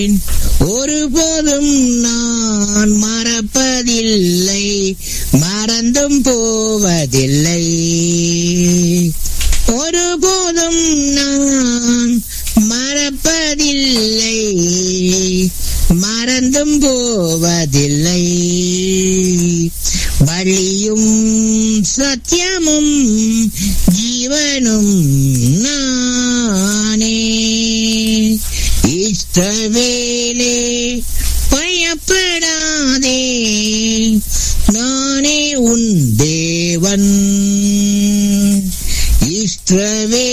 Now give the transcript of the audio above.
ஒருபோதும் நான் மறப்பதில்லை, மறந்தும் போவதில்லை. ஒருபோதும் நான் மறப்பதில்லை, மறந்தும் போவதில்லை. வழியும் சத்தியமும் ஜீவனும் நானே. இஸ்ரவேலே பயப்படாதே, நானே உன் தேவன். இஸ்ரவேலே